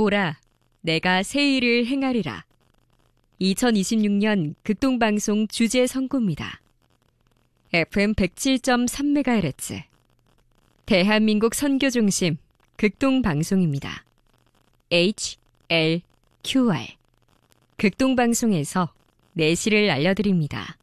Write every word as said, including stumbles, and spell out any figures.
보라, 내가 새 일을 행하리라. 이천이십육 년 극동방송 주제 선구입니다. 에프엠 백칠 점 삼 메가헤르츠 대한민국 선교중심 극동방송입니다. 에이치 엘 큐 알 극동방송에서 내시를 알려드립니다.